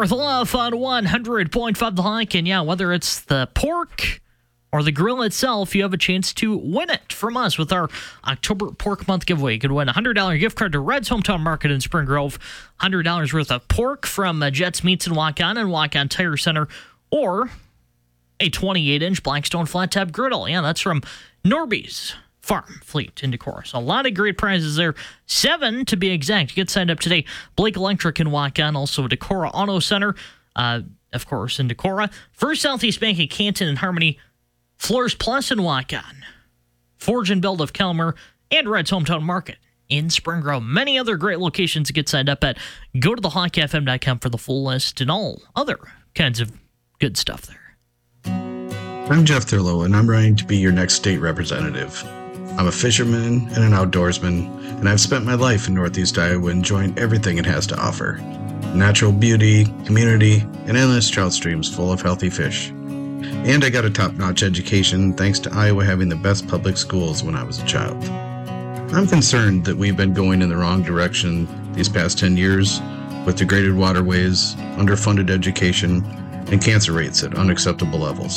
North Love on 100.5 The Hike. And yeah, whether it's the pork or the grill itself, you have a chance to win it from us with our October Pork Month giveaway. You could win a $100 gift card to Red's Hometown Market in Spring Grove, $100 worth of pork from Jets Meats in Waukon and Waukon Tire Center, or a 28-inch Blackstone flat top griddle. Yeah, that's from Norby's Farm Fleet in Decorah. So a lot of great prizes there. 7 to be exact. Get signed up today. Blake Electric in Waukon, also Decorah Auto Center, of course, in Decorah. First Southeast Bank in Canton and Harmony. Floors Plus in Waukon. Forge and Build of Kelmer, and Red's Hometown Market in Spring Grove. Many other great locations to get signed up at. Go to thehawkfm.com for the full list and all other kinds of good stuff there. I'm Jeff Thurlow, and I'm running to be your next state representative. I'm a fisherman and an outdoorsman, and I've spent my life in Northeast Iowa enjoying everything it has to offer. Natural beauty, community, and endless trout streams full of healthy fish. And I got a top-notch education thanks to Iowa having the best public schools when I was a child. I'm concerned that we've been going in the wrong direction these past 10 years with degraded waterways, underfunded education, and cancer rates at unacceptable levels.